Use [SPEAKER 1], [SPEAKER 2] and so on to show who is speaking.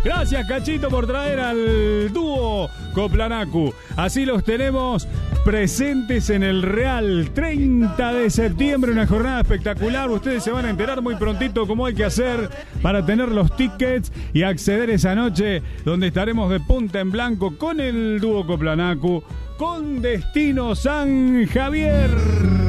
[SPEAKER 1] Gracias, Cachito, por traer al dúo Coplanacu. Así los tenemos presentes en el Real. 30 de septiembre, una jornada espectacular. Ustedes se van a enterar muy prontito cómo hay que hacer para tener los tickets y acceder esa noche, donde estaremos de punta en blanco con el dúo Coplanacu, con destino San Javier.